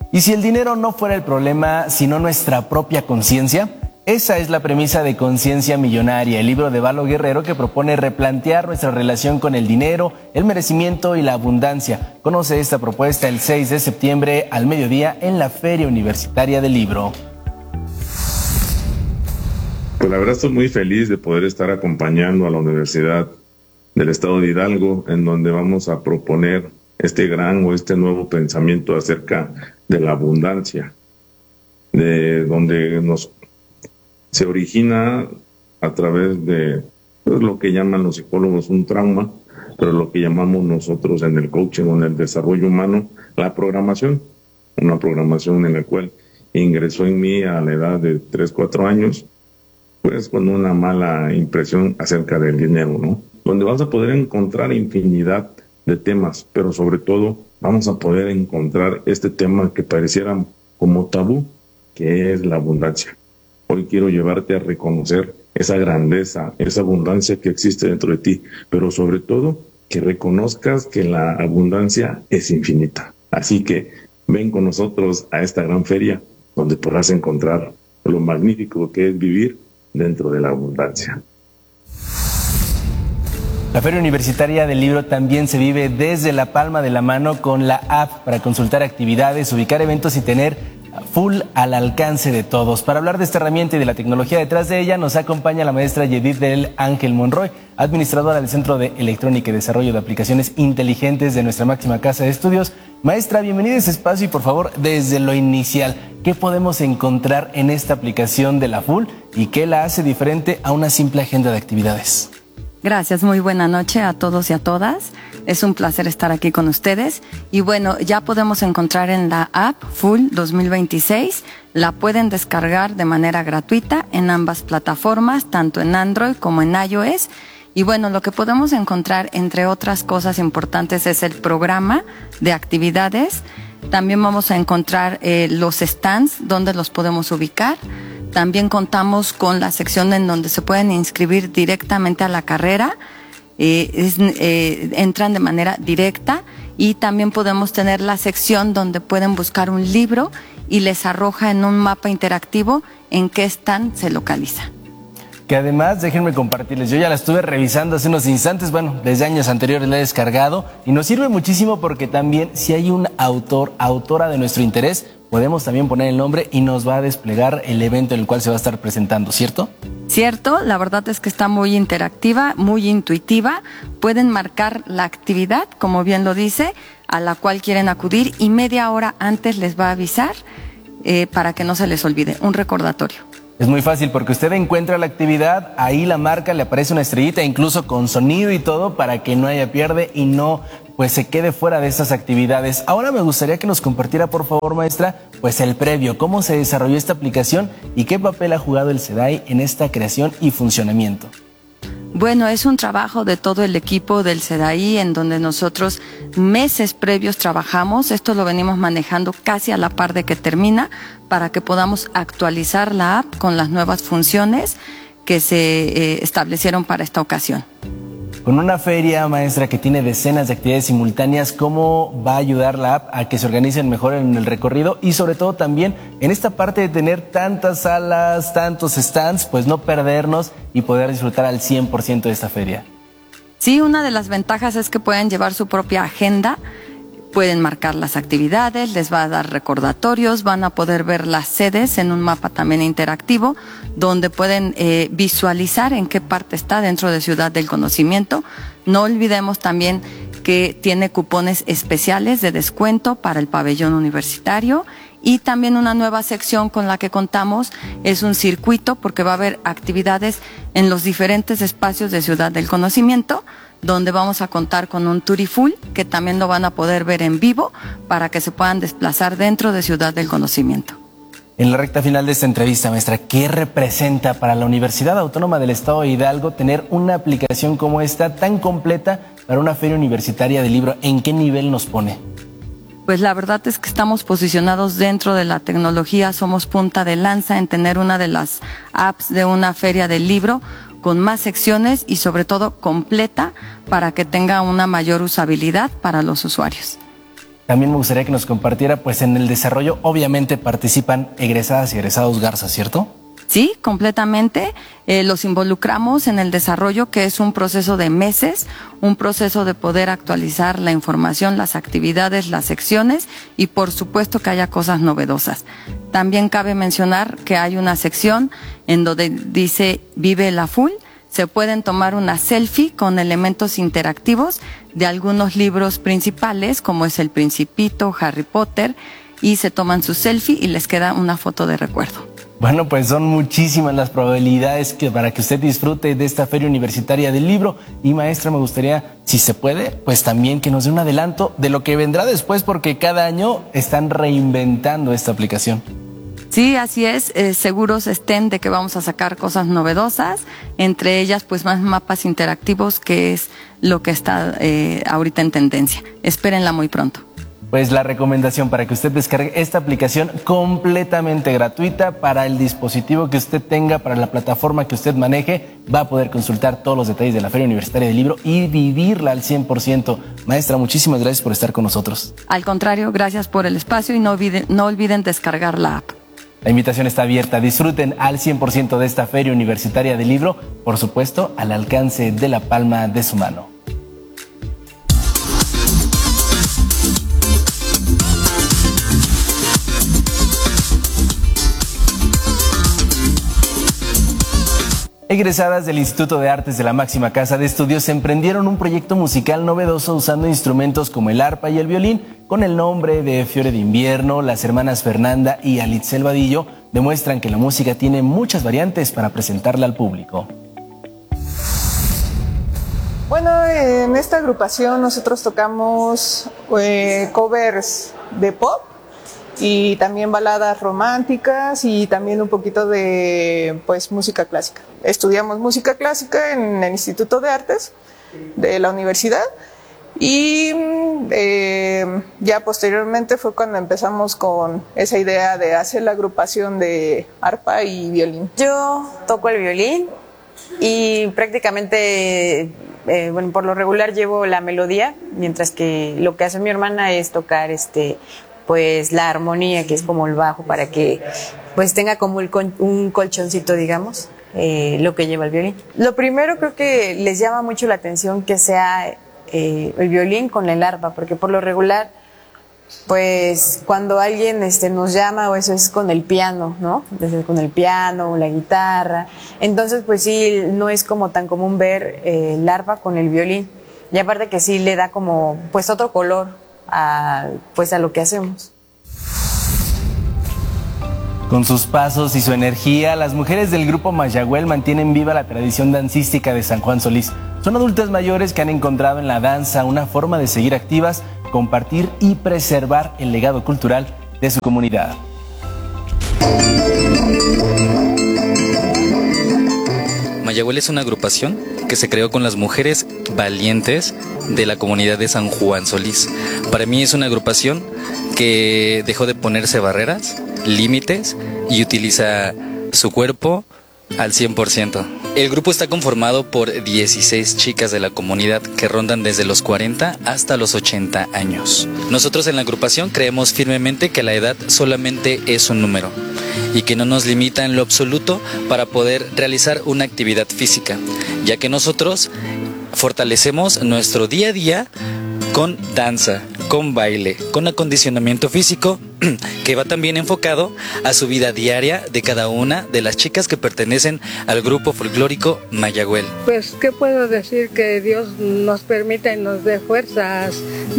¿Y si el dinero no fuera el problema, sino nuestra propia conciencia? Esa es la premisa de Conciencia Millonaria, el libro de Valo Guerrero que propone replantear nuestra relación con el dinero, el merecimiento y la abundancia. Conoce esta propuesta el 6 de septiembre al mediodía en la Feria Universitaria del Libro. Pues la verdad estoy muy feliz de poder estar acompañando a la Universidad del Estado de Hidalgo, en donde vamos a proponer este nuevo pensamiento acerca de la abundancia, de donde se origina a través de lo que llaman los psicólogos un trauma, pero lo que llamamos nosotros en el coaching o en el desarrollo humano, la programación, una programación en la cual ingresó en mí a la edad de 3, 4 años, pues con una mala impresión acerca del dinero, ¿no? Donde vas a poder encontrar infinidad de temas, pero sobre todo vamos a poder encontrar este tema que pareciera como tabú, que es la abundancia. Hoy quiero llevarte a reconocer esa grandeza, esa abundancia que existe dentro de ti, pero sobre todo que reconozcas que la abundancia es infinita. Así que ven con nosotros a esta gran feria donde podrás encontrar lo magnífico que es vivir dentro de la abundancia. La Feria Universitaria del Libro también se vive desde la palma de la mano con la app para consultar actividades, ubicar eventos y tener full al alcance de todos. Para hablar de esta herramienta y de la tecnología detrás de ella, nos acompaña la maestra Yedith del Ángel Monroy, administradora del Centro de Electrónica y Desarrollo de Aplicaciones Inteligentes de nuestra máxima casa de estudios. Maestra, bienvenida a este espacio y por favor, desde lo inicial, ¿qué podemos encontrar en esta aplicación de la Full y qué la hace diferente a una simple agenda de actividades? Gracias, muy buena noche a todos y a todas. Es un placer estar aquí con ustedes. Y bueno, ya podemos encontrar en la app Full 2026. La pueden descargar de manera gratuita en ambas plataformas, tanto en Android como en iOS. Y bueno, lo que podemos encontrar, entre otras cosas importantes, es el programa de actividades. También vamos a encontrar los stands, donde los podemos ubicar. También contamos con la sección en donde se pueden inscribir directamente a la carrera, entran de manera directa, y también podemos tener la sección donde pueden buscar un libro y les arroja en un mapa interactivo en qué stand se localiza. Que además, déjenme compartirles, yo ya la estuve revisando hace unos instantes, bueno, desde años anteriores la he descargado y nos sirve muchísimo porque también si hay un autora de nuestro interés, podemos también poner el nombre y nos va a desplegar el evento en el cual se va a estar presentando, ¿cierto? Cierto, la verdad es que está muy interactiva, muy intuitiva. Pueden marcar la actividad, como bien lo dice, a la cual quieren acudir y media hora antes les va a avisar para que no se les olvide, un recordatorio. Es muy fácil porque usted encuentra la actividad, ahí la marca, le aparece una estrellita, incluso con sonido y todo, para que no haya pierde y no pues se quede fuera de estas actividades. Ahora me gustaría que nos compartiera, por favor, maestra, pues el previo, cómo se desarrolló esta aplicación y qué papel ha jugado el SEDAI en esta creación y funcionamiento. Bueno, es un trabajo de todo el equipo del SEDAI en donde nosotros meses previos trabajamos. Esto lo venimos manejando casi a la par de que termina para que podamos actualizar la app con las nuevas funciones que se establecieron para esta ocasión. Con una feria, maestra, que tiene decenas de actividades simultáneas, ¿cómo va a ayudar la app a que se organicen mejor en el recorrido? Y sobre todo también en esta parte de tener tantas salas, tantos stands, pues no perdernos y poder disfrutar al 100% de esta feria. Sí, una de las ventajas es que pueden llevar su propia agenda, pueden marcar las actividades, les va a dar recordatorios, van a poder ver las sedes en un mapa también interactivo, donde pueden visualizar en qué parte está dentro de Ciudad del Conocimiento. No olvidemos también que tiene cupones especiales de descuento para el pabellón universitario y también una nueva sección con la que contamos es un circuito porque va a haber actividades en los diferentes espacios de Ciudad del Conocimiento, donde vamos a contar con un Turiful que también lo van a poder ver en vivo para que se puedan desplazar dentro de Ciudad del Conocimiento. En la recta final de esta entrevista, maestra, ¿qué representa para la Universidad Autónoma del Estado de Hidalgo tener una aplicación como esta tan completa para una feria universitaria de libro? ¿En qué nivel nos pone? Pues la verdad es que estamos posicionados dentro de la tecnología, somos punta de lanza en tener una de las apps de una feria del libro con más secciones y sobre todo completa para que tenga una mayor usabilidad para los usuarios. también me gustaría que nos compartiera, pues en el desarrollo obviamente participan egresadas y egresados Garza, ¿cierto? Sí, completamente. Los involucramos en el desarrollo, que es un proceso de meses, un proceso de poder actualizar la información, las actividades, las secciones y por supuesto que haya cosas novedosas. También cabe mencionar que hay una sección en donde dice Vive la Full. Se pueden tomar una selfie con elementos interactivos de algunos libros principales, como es El Principito, Harry Potter, y se toman su selfie y les queda una foto de recuerdo. Bueno, pues son muchísimas las probabilidades para que usted disfrute de esta Feria Universitaria del Libro. Y maestra, me gustaría, si se puede, pues también que nos dé un adelanto de lo que vendrá después, porque cada año están reinventando esta aplicación. Sí, así es. Seguros estén de que vamos a sacar cosas novedosas, entre ellas pues más mapas interactivos, que es lo que está ahorita en tendencia. Espérenla muy pronto. Pues la recomendación para que usted descargue esta aplicación completamente gratuita para el dispositivo que usted tenga, para la plataforma que usted maneje, va a poder consultar todos los detalles de la Feria Universitaria del Libro y vivirla al 100%. Maestra, muchísimas gracias por estar con nosotros. Al contrario, gracias por el espacio y no olviden descargar la app. La invitación está abierta. Disfruten al 100% de esta Feria Universitaria del Libro, por supuesto, al alcance de la palma de su mano. Egresadas del Instituto de Artes de la máxima casa de estudios emprendieron un proyecto musical novedoso usando instrumentos como el arpa y el violín con el nombre de Fiore de Invierno. Las hermanas Fernanda y Alitzel Vadillo demuestran que la música tiene muchas variantes para presentarla al público. Bueno, en esta agrupación nosotros tocamos covers de pop y también baladas románticas y también un poquito de pues música clásica. Estudiamos música clásica en el Instituto de Artes de la universidad y ya posteriormente fue cuando empezamos con esa idea de hacer la agrupación de arpa y violín. Yo toco el violín y prácticamente, bueno, por lo regular llevo la melodía, mientras que lo que hace mi hermana es tocar pues la armonía, que es como el bajo, para que pues tenga como un colchoncito, digamos, lo que lleva el violín. Lo primero, creo que les llama mucho la atención que sea el violín con el arpa, porque por lo regular pues cuando alguien nos llama, o eso es con el piano, ¿no? Desde con el piano o la guitarra. Entonces pues sí, no es como tan común ver el arpa con el violín, y aparte que sí le da como pues otro color a lo que hacemos. Con sus pasos y su energía, las mujeres del grupo Mayagüel mantienen viva la tradición dancística de San Juan Solís. Son adultas mayores que han encontrado en la danza una forma de seguir activas, compartir y preservar el legado cultural de su comunidad. Mayagüel es una agrupación que se creó con las mujeres valientes de la comunidad de San Juan Solís. Para mí es una agrupación que dejó de ponerse barreras, límites y utiliza su cuerpo al 100%. El grupo está conformado por 16 chicas de la comunidad que rondan desde los 40 hasta los 80 años. Nosotros en la agrupación creemos firmemente que la edad solamente es un número y que no nos limita en lo absoluto para poder realizar una actividad física, ya que nosotros fortalecemos nuestro día a día con danza, con baile, con acondicionamiento físico, que va también enfocado a su vida diaria de cada una de las chicas que pertenecen al grupo folclórico Mayagüel. Pues, ¿qué puedo decir? Que Dios nos permita y nos dé fuerzas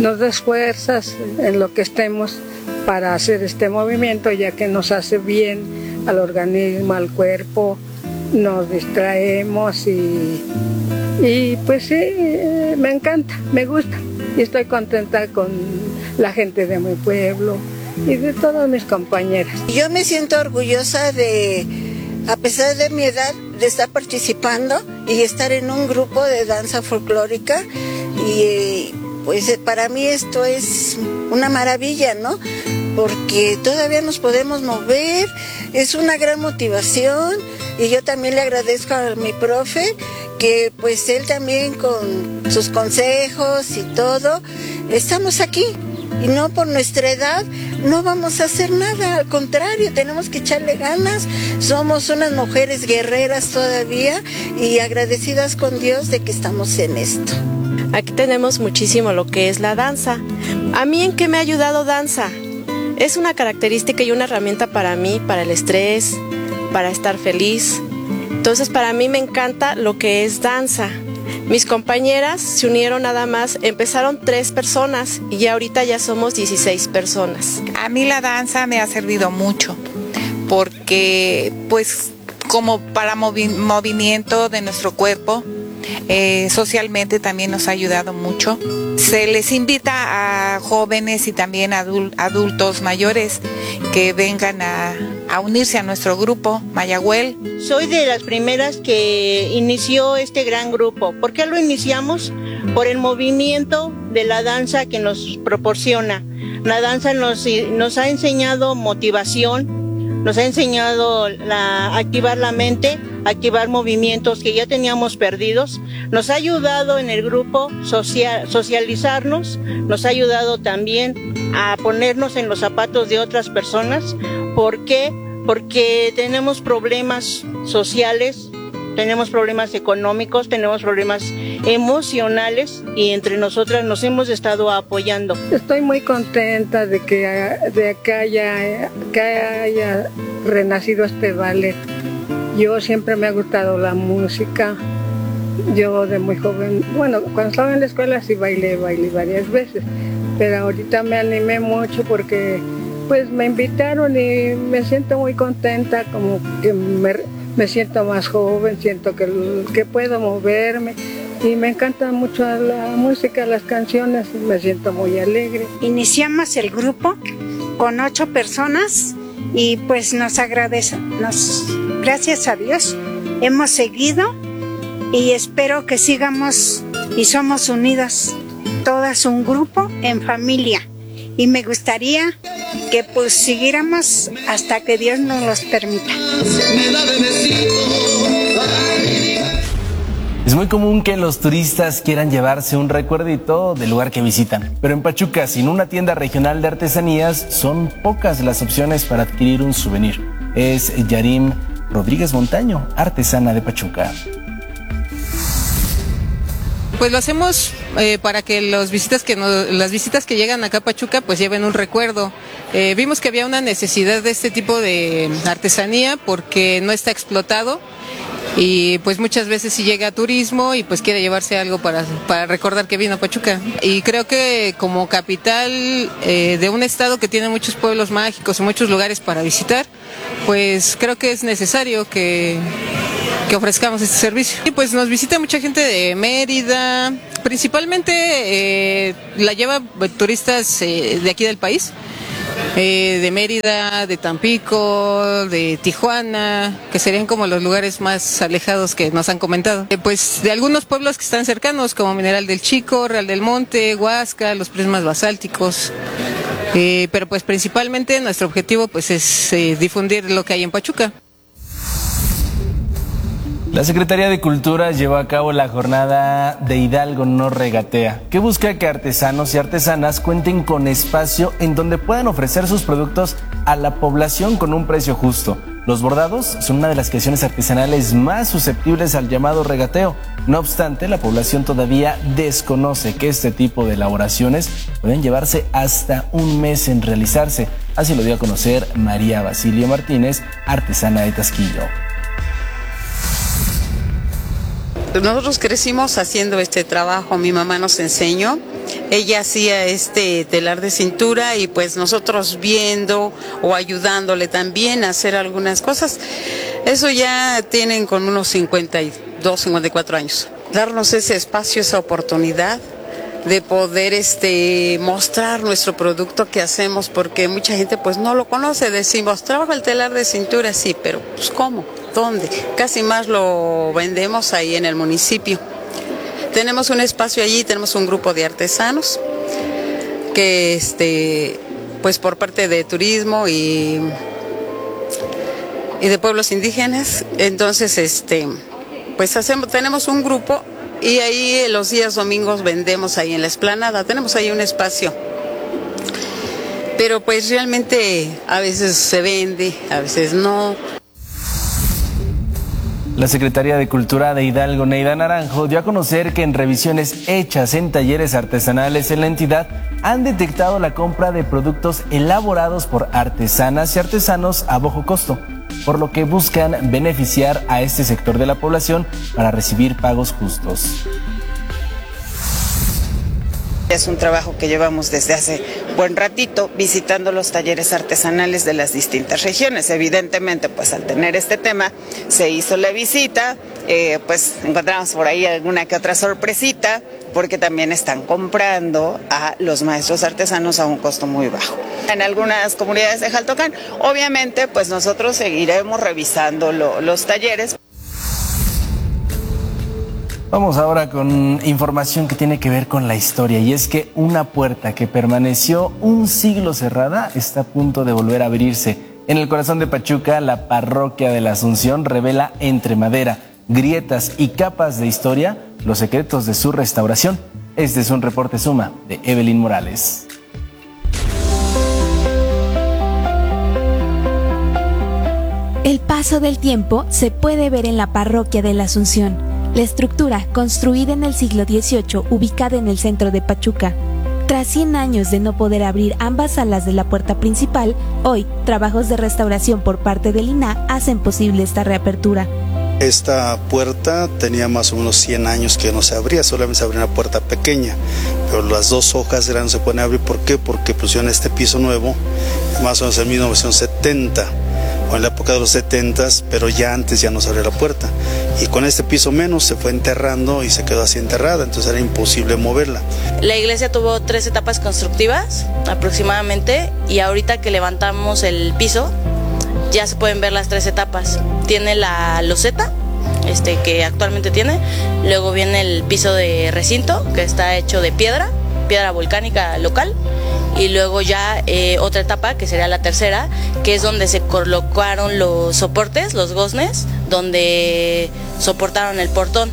en lo que estemos para hacer este movimiento, ya que nos hace bien al organismo, al cuerpo, nos distraemos y pues sí, me encanta, me gusta. Y estoy contenta con la gente de mi pueblo y de todas mis compañeras. Yo me siento orgullosa de, a pesar de mi edad, de estar participando y estar en un grupo de danza folclórica. Y pues para mí esto es una maravilla, ¿no? Porque todavía nos podemos mover, es una gran motivación. Y yo también le agradezco a mi profe, que pues él también con sus consejos y todo, estamos aquí y no por nuestra edad no vamos a hacer nada, al contrario, tenemos que echarle ganas. Somos unas mujeres guerreras todavía y agradecidas con Dios de que estamos en esto. Aquí tenemos muchísimo lo que es la danza. ¿A mí en qué me ha ayudado danza? Es una característica y una herramienta para mí, para el estrés, para estar feliz. Entonces para mí me encanta lo que es danza. Mis compañeras se unieron nada más, empezaron 3 personas y ya ahorita ya somos 16 personas. A mí la danza me ha servido mucho porque pues como para movimiento de nuestro cuerpo, socialmente también nos ha ayudado mucho. Se les invita a jóvenes y también adultos mayores que vengan a unirse a nuestro grupo Mayagüel. Soy de las primeras que inició este gran grupo. ¿Por qué lo iniciamos? Por el movimiento de la danza que nos proporciona. La danza nos ha enseñado motivación, nos ha enseñado activar la mente, activar movimientos que ya teníamos perdidos. Nos ha ayudado en el grupo socializarnos, nos ha ayudado también a ponernos en los zapatos de otras personas. ¿Por qué? Porque tenemos problemas sociales, tenemos problemas económicos, tenemos problemas emocionales y entre nosotras nos hemos estado apoyando. Estoy muy contenta de que haya renacido este ballet. Yo siempre me ha gustado la música. Yo de muy joven, bueno, cuando estaba en la escuela sí bailé varias veces, pero ahorita me animé mucho porque pues me invitaron y me siento muy contenta, como que me siento más joven, siento que puedo moverme y me encanta mucho la música, las canciones, me siento muy alegre. Iniciamos el grupo con 8 personas y pues gracias a Dios hemos seguido y espero que sigamos y somos unidas, todas un grupo en familia. Y me gustaría que pues siguiéramos hasta que Dios nos los permita. Es muy común que los turistas quieran llevarse un recuerdito del lugar que visitan, pero en Pachuca, sin una tienda regional de artesanías, son pocas las opciones para adquirir un souvenir. Es Yarim Rodríguez Montaño, artesana de Pachuca. Pues lo hacemos para que las visitas que llegan acá a Pachuca pues lleven un recuerdo. Vimos que había una necesidad de este tipo de artesanía porque no está explotado y pues muchas veces si llega turismo y pues quiere llevarse algo para recordar que vino a Pachuca. Y creo que como capital de un estado que tiene muchos pueblos mágicos y muchos lugares para visitar, pues creo que es necesario que ofrezcamos este servicio. Y pues nos visita mucha gente de Mérida, principalmente la lleva turistas de aquí del país, de Mérida, de Tampico, de Tijuana, que serían como los lugares más alejados que nos han comentado. Pues de algunos pueblos que están cercanos, como Mineral del Chico, Real del Monte, Huasca, los prismas basálticos. Pero pues principalmente nuestro objetivo pues es difundir lo que hay en Pachuca. La Secretaría de Cultura llevó a cabo la jornada de Hidalgo no regatea, que busca que artesanos y artesanas cuenten con espacio en donde puedan ofrecer sus productos a la población con un precio justo. Los bordados son una de las creaciones artesanales más susceptibles al llamado regateo. No obstante, la población todavía desconoce que este tipo de elaboraciones pueden llevarse hasta un mes en realizarse. Así lo dio a conocer María Basilio Martínez, artesana de Tasquillo. Nosotros crecimos haciendo este trabajo, mi mamá nos enseñó, ella hacía este telar de cintura y pues nosotros viendo o ayudándole también a hacer algunas cosas. Eso ya tienen con unos 52, 54 años. Darnos ese espacio, esa oportunidad de poder mostrar nuestro producto que hacemos, porque mucha gente pues no lo conoce. Decimos, trabajo el telar de cintura, sí, pero pues ¿cómo? ¿Dónde? Casi más lo vendemos ahí en el municipio. Tenemos un espacio allí, tenemos un grupo de artesanos que pues por parte de turismo y de pueblos indígenas, entonces pues tenemos un grupo y ahí los días domingos vendemos ahí en la explanada, tenemos ahí un espacio pero pues realmente a veces se vende, a veces no. La Secretaría de Cultura de Hidalgo, Neida Naranjo, dio a conocer que en revisiones hechas en talleres artesanales en la entidad han detectado la compra de productos elaborados por artesanas y artesanos a bajo costo, por lo que buscan beneficiar a este sector de la población para recibir pagos justos. Es un trabajo que llevamos desde hace buen ratito visitando los talleres artesanales de las distintas regiones. Evidentemente, pues al tener este tema, se hizo la visita, pues encontramos por ahí alguna que otra sorpresita, porque también están comprando a los maestros artesanos a un costo muy bajo. En algunas comunidades de Jaltocán, obviamente, pues nosotros seguiremos revisando los talleres. Vamos ahora con información que tiene que ver con la historia, y es que una puerta que permaneció un siglo cerrada está a punto de volver a abrirse. En el corazón de Pachuca, la parroquia de la Asunción revela entre madera, grietas y capas de historia los secretos de su restauración. Este es un reporte Suma de Evelyn Morales. El paso del tiempo se puede ver en la parroquia de la Asunción. La estructura, construida en el siglo XVIII, ubicada en el centro de Pachuca. Tras 100 años de no poder abrir ambas alas de la puerta principal, hoy, trabajos de restauración por parte del INAH hacen posible esta reapertura. Esta puerta tenía más o menos 100 años que no se abría, solamente se abría una puerta pequeña, pero las dos hojas grandes se pueden abrir. ¿Por qué? Porque pusieron este piso nuevo, más o menos en 1970. O en la época de los 70s, pero ya antes ya no se abría la puerta. Y con este piso menos se fue enterrando y se quedó así enterrada, entonces era imposible moverla. La iglesia tuvo 3 etapas constructivas aproximadamente, y ahorita que levantamos el piso ya se pueden ver las 3 etapas. Tiene la loseta, que actualmente tiene, luego viene el piso de recinto, que está hecho de piedra volcánica local, y luego ya otra etapa, que sería la tercera, que es donde se colocaron los soportes, los goznes, donde soportaron el portón.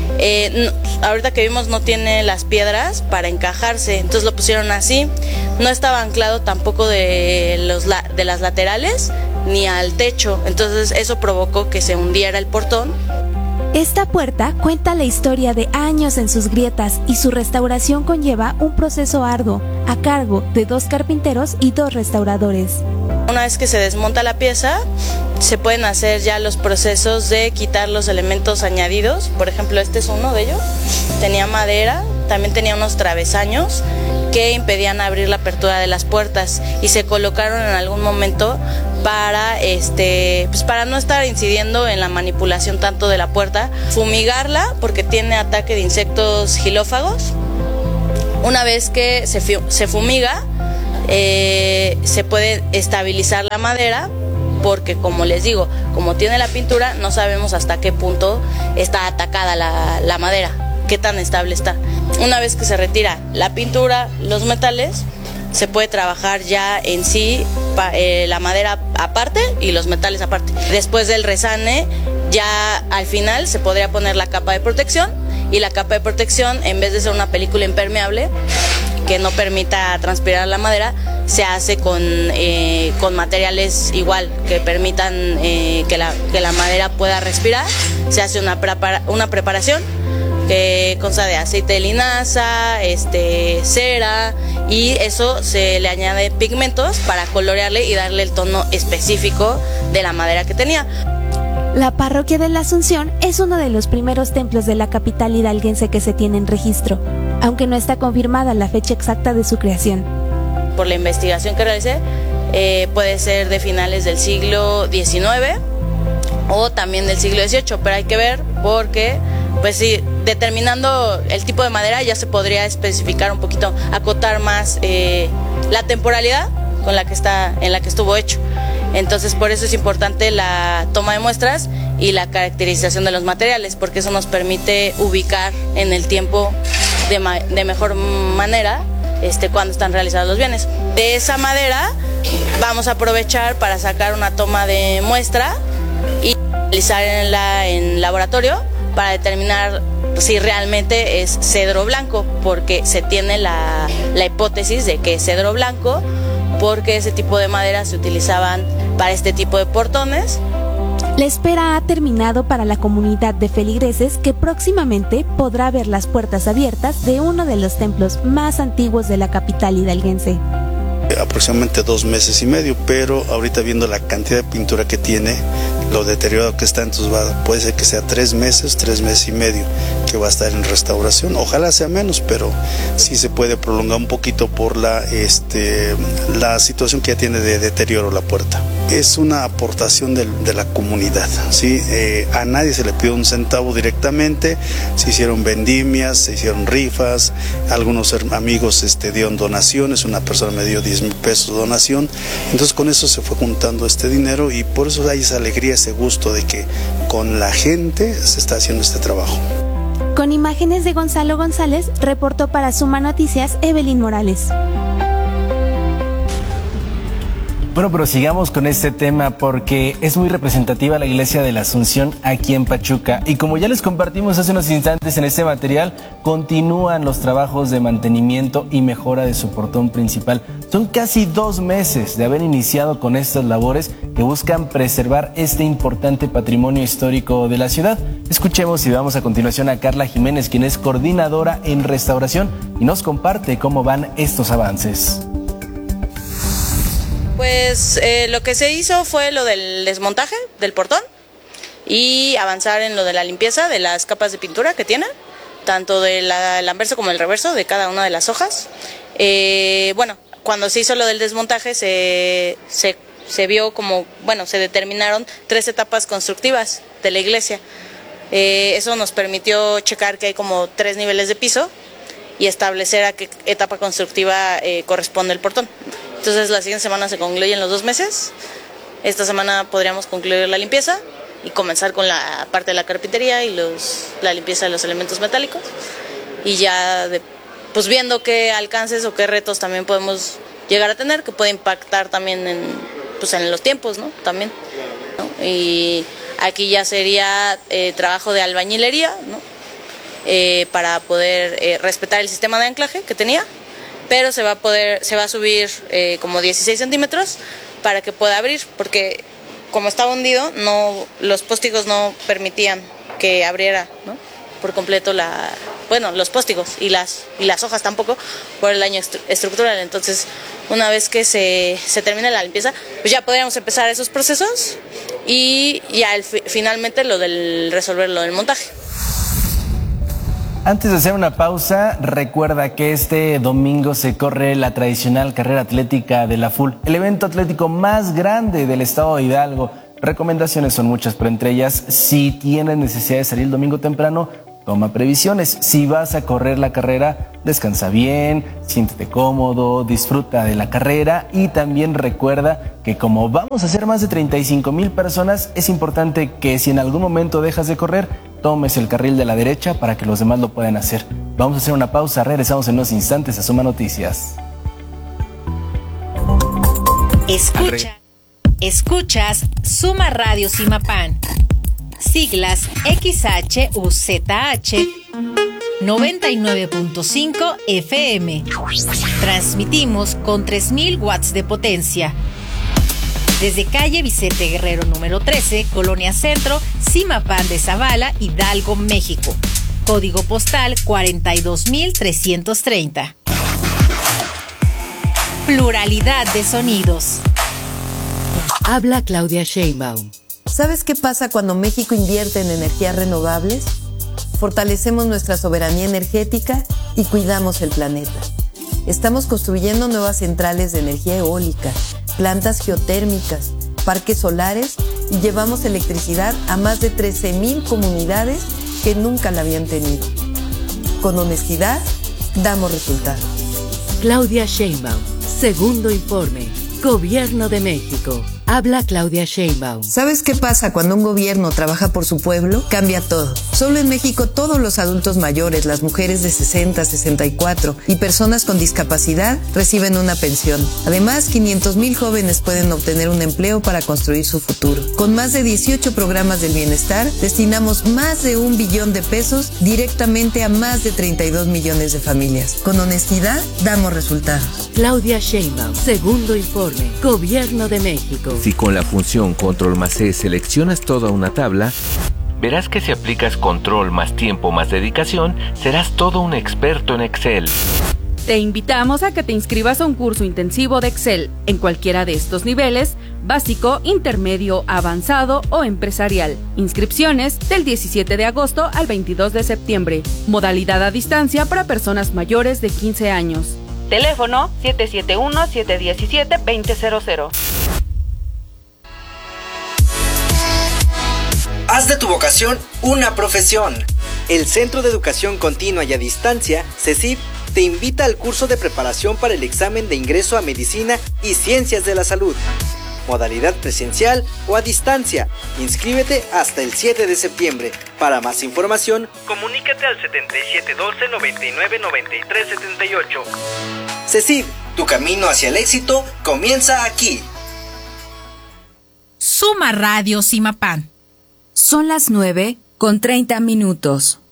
Ahorita que vimos no tiene las piedras para encajarse, entonces lo pusieron así. No estaba anclado tampoco de las laterales ni al techo, entonces eso provocó que se hundiera el portón. Esta puerta cuenta la historia de años en sus grietas, y su restauración conlleva un proceso arduo a cargo de 2 carpinteros y 2 restauradores. Una vez que se desmonta la pieza, se pueden hacer ya los procesos de quitar los elementos añadidos. Por ejemplo, este es uno de ellos. Tenía madera, también tenía unos travesaños que impedían abrir la apertura de las puertas, y se colocaron en algún momento para para no estar incidiendo en la manipulación tanto de la puerta. Fumigarla porque tiene ataque de insectos gilófagos. Una vez que se fumiga, se puede estabilizar la madera, porque como les digo, como tiene la pintura, no sabemos hasta qué punto está atacada la madera, qué tan estable está. Una vez que se retira la pintura, los metales, se puede trabajar ya en sí la madera aparte y los metales aparte. Después del resane, ya al final se podría poner la capa de protección, y la capa de protección, en vez de ser una película impermeable que no permita transpirar la madera, se hace con materiales igual que permitan que la madera pueda respirar. Se hace una preparación que consta de aceite de linaza, cera, y eso se le añade pigmentos para colorearle y darle el tono específico de la madera que tenía. La parroquia de la Asunción es uno de los primeros templos de la capital hidalguense que se tiene en registro, aunque no está confirmada la fecha exacta de su creación. Por la investigación que realicé, puede ser de finales del siglo XIX o también del siglo XVIII, pero hay que ver porque, pues sí, determinando el tipo de madera ya se podría especificar un poquito, acotar más la temporalidad en la que estuvo hecho. Entonces, por eso es importante la toma de muestras y la caracterización de los materiales, porque eso nos permite ubicar en el tiempo de mejor manera cuando están realizados los bienes. De esa madera vamos a aprovechar para sacar una toma de muestra y realizar en laboratorio para determinar si realmente es cedro blanco, porque se tiene la hipótesis de que es cedro blanco porque ese tipo de madera se utilizaban para este tipo de portones. La espera ha terminado para la comunidad de feligreses, que próximamente podrá ver las puertas abiertas de uno de los templos más antiguos de la capital hidalguense. Aproximadamente 2 meses y medio, pero ahorita viendo la cantidad de pintura que tiene, lo deteriorado que está, entonces puede ser que sea 3 meses y medio que va a estar en restauración. Ojalá sea menos, pero sí se puede prolongar un poquito por la situación que ya tiene de deterioro la puerta. Es una aportación de la comunidad, ¿sí? A nadie se le pide un centavo directamente, se hicieron vendimias, se hicieron rifas, algunos amigos dieron donaciones, una persona me dio 10,000 pesos de donación, entonces con eso se fue juntando este dinero y por eso hay esa alegría, ese gusto de que con la gente se está haciendo este trabajo. Con imágenes de Gonzalo González, reportó para Suma Noticias Evelyn Morales. Bueno, pero sigamos con este tema porque es muy representativa la Iglesia de la Asunción aquí en Pachuca. Y como ya les compartimos hace unos instantes en este material, continúan los trabajos de mantenimiento y mejora de su portón principal. Son casi 2 meses de haber iniciado con estas labores que buscan preservar este importante patrimonio histórico de la ciudad. Escuchemos y veamos a continuación a Carla Jiménez, quien es coordinadora en restauración y nos comparte cómo van estos avances. Pues lo que se hizo fue lo del desmontaje del portón y avanzar en lo de la limpieza de las capas de pintura que tiene, tanto del anverso como el reverso de cada una de las hojas. Bueno, cuando se hizo lo del desmontaje se vio como, bueno, se determinaron 3 etapas constructivas de la iglesia. Eso nos permitió checar que hay como 3 niveles de piso y establecer a qué etapa constructiva corresponde el portón. Entonces la siguiente semana se concluyen los 2 meses. Esta semana podríamos concluir la limpieza y comenzar con la parte de la carpintería y la limpieza de los elementos metálicos. Y ya pues viendo qué alcances o qué retos también podemos llegar a tener, que puede impactar también en los tiempos, ¿no? También, ¿no? Y aquí ya sería trabajo de albañilería, ¿no? Para poder respetar el sistema de anclaje que tenía, pero se va a subir como 16 centímetros para que pueda abrir, porque como estaba hundido, los póstigos no permitían que abriera, ¿no? Por completo los póstigos y las hojas tampoco por el daño estructural. Entonces, una vez que se termine la limpieza, pues ya podríamos empezar esos procesos y ya finalmente resolver lo del montaje. Antes de hacer una pausa, recuerda que este domingo se corre la tradicional carrera atlética de la FUL, el evento atlético más grande del estado de Hidalgo. Recomendaciones son muchas, pero entre ellas, si tienes necesidad de salir el domingo temprano, toma previsiones. Si vas a correr la carrera, descansa bien, siéntete cómodo, disfruta de la carrera y también recuerda que como vamos a ser más de 35,000 personas, es importante que si en algún momento dejas de correr, tomes el carril de la derecha para que los demás lo puedan hacer. Vamos a hacer una pausa, regresamos en unos instantes a Suma Noticias. Escuchas Suma Radio Simapán. Siglas XHUZH 99.5 FM. Transmitimos con 3,000 watts de potencia. Desde calle Vicente Guerrero número 13, Colonia Centro, Simapán de Zavala, Hidalgo, México. Código postal 42,330. Pluralidad de sonidos. Habla Claudia Sheinbaum. ¿Sabes qué pasa cuando México invierte en energías renovables? Fortalecemos nuestra soberanía energética y cuidamos el planeta. Estamos construyendo nuevas centrales de energía eólica, plantas geotérmicas, parques solares y llevamos electricidad a más de 13,000 comunidades que nunca la habían tenido. Con honestidad, damos resultados. Claudia Sheinbaum, segundo informe, Gobierno de México. Habla Claudia Sheinbaum. ¿Sabes qué pasa cuando un gobierno trabaja por su pueblo? Cambia todo. Solo en México todos los adultos mayores, las mujeres de 60, 64 y personas con discapacidad reciben una pensión. Además, 500,000 jóvenes pueden obtener un empleo para construir su futuro. Con más de 18 programas del bienestar, destinamos más de 1 billón de pesos directamente a más de 32 millones de familias. Con honestidad, damos resultados. Claudia Sheinbaum, segundo informe, Gobierno de México. Si con la función Control más C seleccionas toda una tabla, verás que si aplicas control más tiempo más dedicación, serás todo un experto en Excel. Te invitamos a que te inscribas a un curso intensivo de Excel en cualquiera de estos niveles, básico, intermedio, avanzado o empresarial. Inscripciones del 17 de agosto al 22 de septiembre. Modalidad a distancia para personas mayores de 15 años. Teléfono 771-717-2000. Haz de tu vocación una profesión. El Centro de Educación Continua y a Distancia, CECIP, te invita al curso de preparación para el examen de ingreso a Medicina y Ciencias de la Salud. Modalidad presencial o a distancia. Inscríbete hasta el 7 de septiembre. Para más información, comunícate al 7712-999378. CECIP, tu camino hacia el éxito comienza aquí. Suma Radio Simapán. Son las 9:30.